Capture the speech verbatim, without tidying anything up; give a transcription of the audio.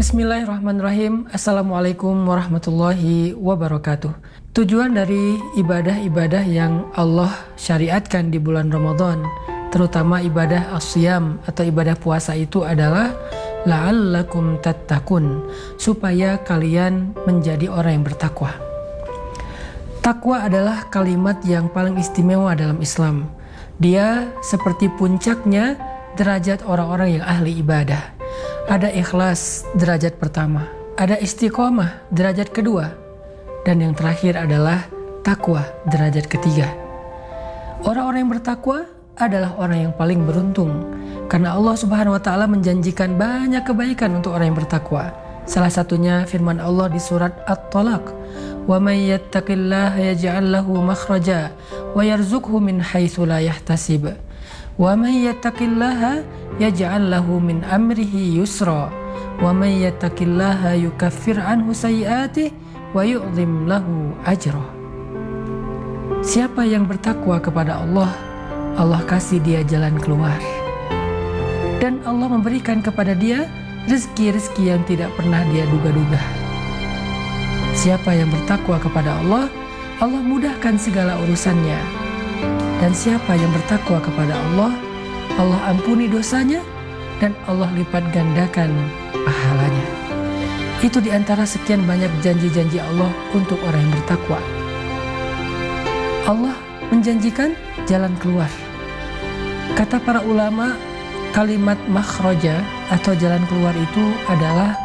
Bismillahirrahmanirrahim. Assalamualaikum warahmatullahi wabarakatuh. Tujuan dari ibadah-ibadah yang Allah syariatkan di bulan Ramadan, terutama ibadah as-siyam atau ibadah puasa itu adalah la'allakum tattaqun, supaya kalian menjadi orang yang bertakwa. Takwa adalah kalimat yang paling istimewa dalam Islam. Dia seperti puncaknya derajat orang-orang yang ahli ibadah. Ada ikhlas, derajat pertama. Ada istiqomah, derajat kedua. Dan yang terakhir adalah takwa, derajat ketiga. Orang-orang yang bertakwa adalah orang yang paling beruntung, karena Allah Subhanahu wa taala menjanjikan banyak kebaikan untuk orang yang bertakwa. Salah satunya firman Allah di surat At-Talaq, "Wa may yattaqillaha yaj'al lahu makhraja wa yarzuqhu min haitsu la yahtasib. Wa may yattaqillaha yaj'al lahu min amrihi yusra. Wa may yattaqillaha yukaffir anhu sayyi'atihi wa yu'dhim lahu ajra." Siapa yang bertakwa kepada Allah, Allah kasih dia jalan keluar. Dan Allah memberikan kepada dia rezeki-rezeki yang tidak pernah dia duga-duga. Siapa yang bertakwa kepada Allah, Allah mudahkan segala urusannya. Dan siapa yang bertakwa kepada Allah, Allah ampuni dosanya dan Allah lipat gandakan pahalanya. Itu diantara sekian banyak janji-janji Allah untuk orang yang bertakwa. Allah menjanjikan jalan keluar. Kata para ulama, kalimat makhraja atau jalan keluar itu adalah